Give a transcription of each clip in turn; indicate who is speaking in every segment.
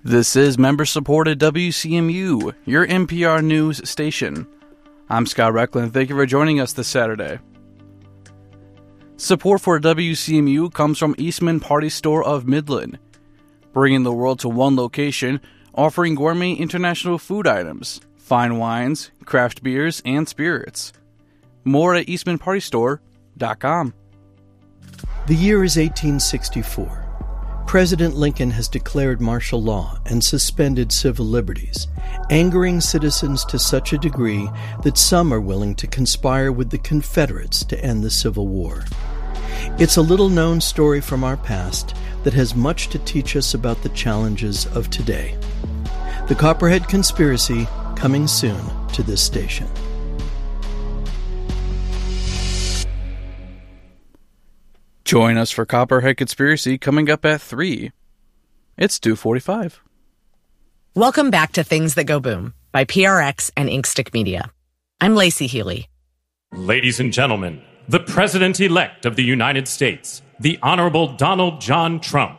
Speaker 1: This is member-supported WCMU, your NPR news station. I'm Scott Recklin. Thank you for joining us this Saturday. Support for WCMU comes from Eastman Party Store of Midland, bringing the world to one location, offering gourmet international food items, fine wines, craft beers, and spirits. More at eastmanpartystore.com.
Speaker 2: The year is 1864. President Lincoln has declared martial law and suspended civil liberties, angering citizens to such a degree that some are willing to conspire with the Confederates to end the Civil War. It's a little-known story from our past that has much to teach us about the challenges of today. The Copperhead Conspiracy, coming soon to this station.
Speaker 1: Join us for Copperhead Conspiracy coming up at 3. It's 2:45.
Speaker 3: Welcome back to Things That Go Boom by PRX and Inkstick Media. I'm Lacey Healy.
Speaker 4: Ladies and gentlemen, the President-elect of the United States, the Honorable Donald John Trump.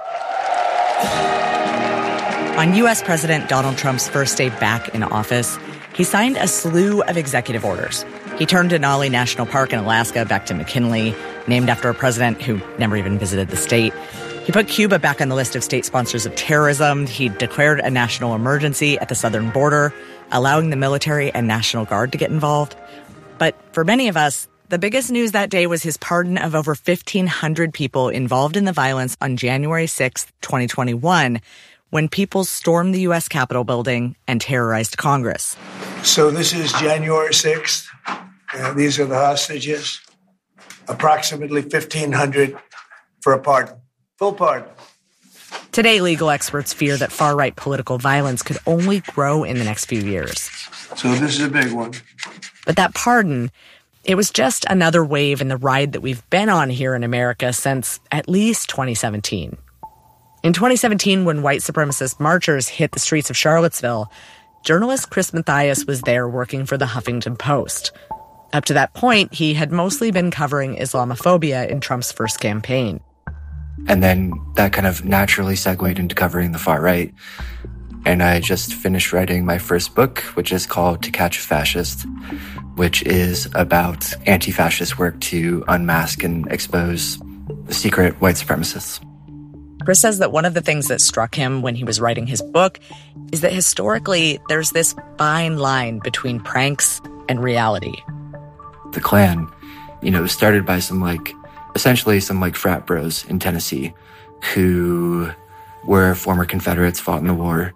Speaker 3: On U.S. President Donald Trump's first day back in office, he signed a slew of executive orders. He turned Denali National Park in Alaska back to McKinley, named after a president who never even visited the state. He put Cuba back on the list of state sponsors of terrorism. He declared a national emergency at the southern border, allowing the military and National Guard to get involved. But for many of us, the biggest news that day was his pardon of over 1,500 people involved in the violence on January 6th, 2021, when people stormed the U.S. Capitol building and terrorized Congress.
Speaker 5: So this is January 6th. These are the hostages. Approximately 1,500 for a pardon. Full pardon.
Speaker 3: Today, legal experts fear that far-right political violence could only grow in the next few years.
Speaker 5: So this is a big one.
Speaker 3: But that pardon, it was just another wave in the ride that we've been on here in America since at least 2017. In 2017, when white supremacist marchers hit the streets of Charlottesville, journalist Chris Mathias was there working for the Huffington Post. Up to that point, he had mostly been covering Islamophobia in Trump's first campaign.
Speaker 6: And then that kind of naturally segued into covering the far right. And I just finished writing my first book, which is called To Catch a Fascist, which is about anti-fascist work to unmask and expose secret white supremacists.
Speaker 3: Chris says that one of the things that struck him when he was writing his book is that historically there's this fine line between pranks and reality.
Speaker 6: The Klan, started by some frat bros in Tennessee who were former Confederates, fought in the war.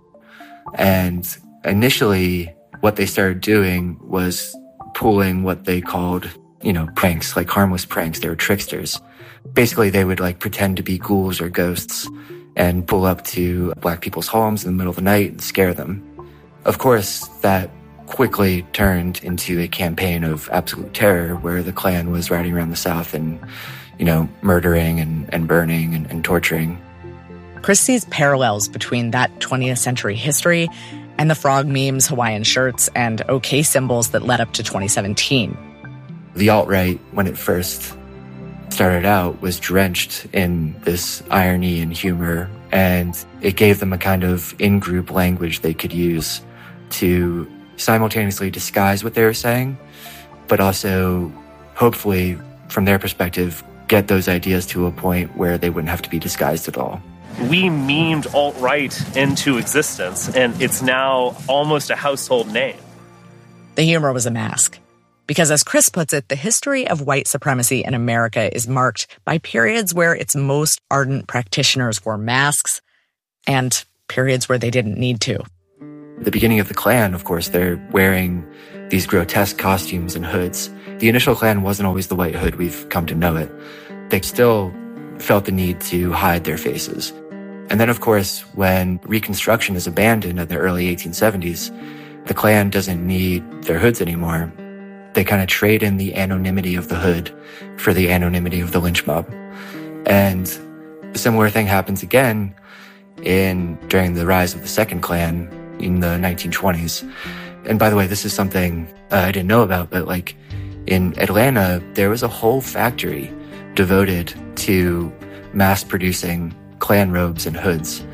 Speaker 6: And initially what they started doing was pulling what they called, pranks, like harmless pranks. They were tricksters. Basically, they would pretend to be ghouls or ghosts and pull up to black people's homes in the middle of the night and scare them. Of course, that quickly turned into a campaign of absolute terror where the Klan was riding around the South and, murdering and burning and torturing.
Speaker 3: Chris sees parallels between that 20th century history and the frog memes, Hawaiian shirts, and OK symbols that led up to 2017.
Speaker 6: The alt-right, when it first started out, was drenched in this irony and humor, and it gave them a kind of in-group language they could use to simultaneously disguise what they were saying, but also, hopefully, from their perspective, get those ideas to a point where they wouldn't have to be disguised at all.
Speaker 7: We memed alt-right into existence, and it's now almost a household name.
Speaker 3: The humor was a mask. Because as Chris puts it, the history of white supremacy in America is marked by periods where its most ardent practitioners wore masks and periods where they didn't need to.
Speaker 6: At the beginning of the Klan, of course, they're wearing these grotesque costumes and hoods. The initial Klan wasn't always the white hood we've come to know it. They still felt the need to hide their faces. And then, of course, when Reconstruction is abandoned in the early 1870s, the Klan doesn't need their hoods anymore. They kind of trade in the anonymity of the hood for the anonymity of the lynch mob. And a similar thing happens again during the rise of the Second Klan in the 1920s. And by the way, this is something I didn't know about, but in Atlanta, there was a whole factory devoted to mass producing Klan robes and hoods.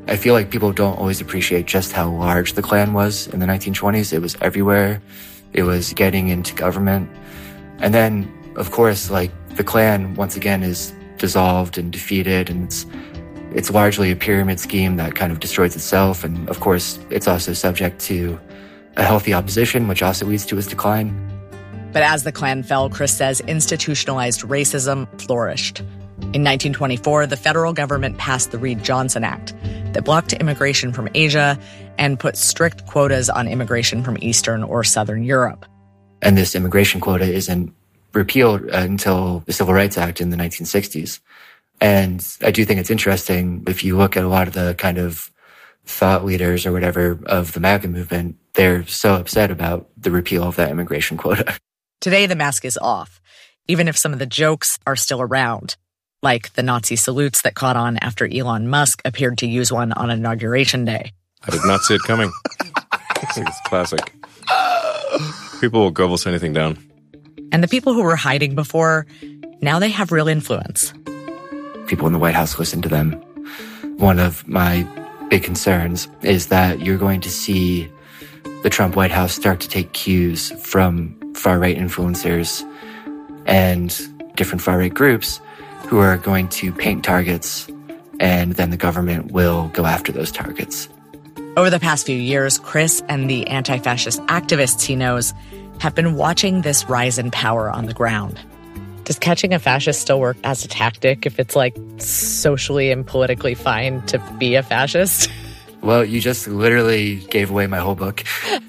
Speaker 6: I feel like people don't always appreciate just how large the Klan was in the 1920s. It was everywhere. It was getting into government. And then, of course, like, the Klan, once again, is dissolved and defeated, and it's largely a pyramid scheme that kind of destroys itself. And, of course, it's also subject to a healthy opposition, which also leads to its decline.
Speaker 3: But as the Klan fell, Chris says institutionalized racism flourished. In 1924, the federal government passed the Reed-Johnson Act that blocked immigration from Asia and put strict quotas on immigration from Eastern or Southern Europe.
Speaker 6: And this immigration quota isn't repealed until the Civil Rights Act in the 1960s. And I do think it's interesting, if you look at a lot of the kind of thought leaders or whatever of the MAGA movement, they're so upset about the repeal of that immigration quota.
Speaker 3: Today, the mask is off, even if some of the jokes are still around, like the Nazi salutes that caught on after Elon Musk appeared to use one on Inauguration Day.
Speaker 8: I did not see it coming. It's classic. People will grovel anything down.
Speaker 3: And the people who were hiding before, now they have real influence.
Speaker 6: People in the White House listen to them. One of my big concerns is that you're going to see the Trump White House start to take cues from far-right influencers and different far-right groups who are going to paint targets, and then the government will go after those targets.
Speaker 3: Over the past few years, Chris and the anti-fascist activists he knows have been watching this rise in power on the ground. Does catching a fascist still work as a tactic if it's like socially and politically fine to be a fascist?
Speaker 6: Well, you just literally gave away my whole book.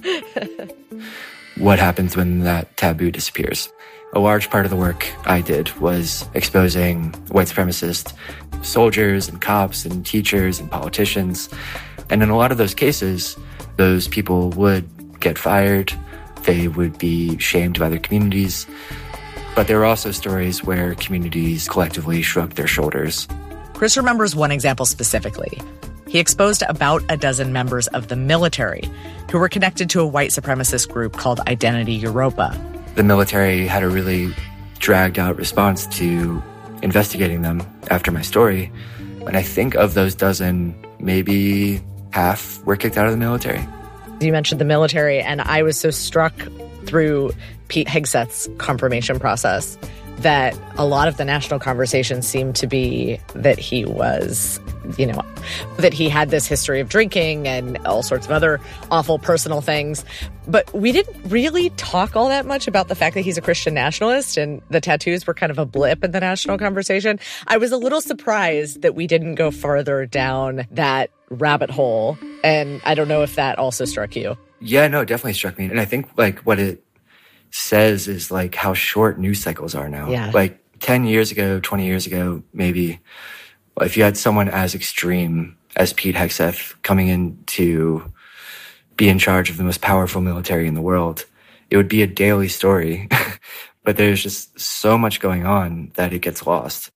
Speaker 6: What happens when that taboo disappears? A large part of the work I did was exposing white supremacist soldiers and cops and teachers and politicians. And in a lot of those cases, those people would get fired. They would be shamed by their communities. But there were also stories where communities collectively shrugged their shoulders.
Speaker 3: Chris remembers one example specifically. He exposed about a dozen members of the military who were connected to a white supremacist group called Identity Europa.
Speaker 6: The military had a really dragged-out response to investigating them after my story. And I think of those dozen, maybe half were kicked out of the military.
Speaker 3: You mentioned the military, and I was so struck through Pete Hegseth's confirmation process that a lot of the national conversation seemed to be that he was, that he had this history of drinking and all sorts of other awful personal things. But we didn't really talk all that much about the fact that he's a Christian nationalist, and the tattoos were kind of a blip in the national conversation. I was a little surprised that we didn't go further down that rabbit hole. And I don't know if that also struck you.
Speaker 6: Yeah, no, it definitely struck me. And I think what it says is how short news cycles are now.
Speaker 3: Yeah.
Speaker 6: 10 years ago, 20 years ago, maybe, if you had someone as extreme as Pete Hegseth coming in to be in charge of the most powerful military in the world, it would be a daily story. But there's just so much going on that it gets lost.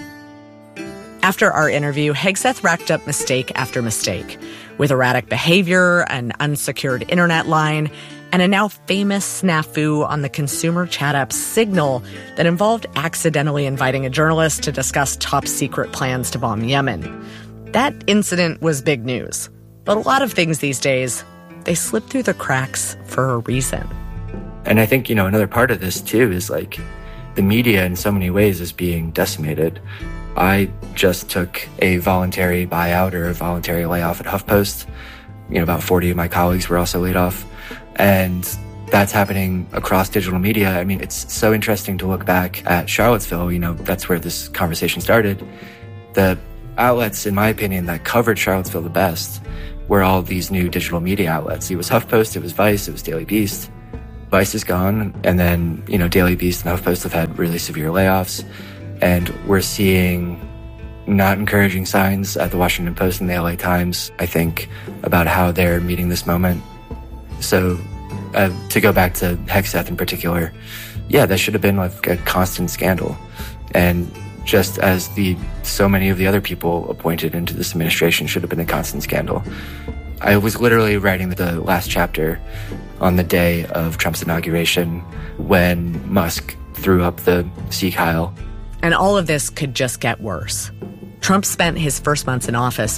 Speaker 3: After our interview, Hegseth racked up mistake after mistake, with erratic behavior, an unsecured internet line, and a now famous snafu on the consumer chat app Signal that involved accidentally inviting a journalist to discuss top-secret plans to bomb Yemen. That incident was big news. But a lot of things these days, they slip through the cracks for a reason.
Speaker 6: And I think, another part of this, too, is the media in so many ways is being decimated. I just took a voluntary buyout or a voluntary layoff at HuffPost. About 40 of my colleagues were also laid off. And that's happening across digital media. I mean, it's so interesting to look back at Charlottesville. That's where this conversation started. The outlets, in my opinion, that covered Charlottesville the best were all these new digital media outlets. It was HuffPost, it was Vice, it was Daily Beast. Vice is gone. And then, Daily Beast and HuffPost have had really severe layoffs. And we're seeing not encouraging signs at the Washington Post and the LA Times, I think, about how they're meeting this moment. So to go back to Hegseth in particular, that should have been a constant scandal. And just as so many of the other people appointed into this administration should have been a constant scandal. I was literally writing the last chapter on the day of Trump's inauguration when Musk threw up the Sieg Heil.
Speaker 3: And all of this could just get worse. Trump spent his first months in office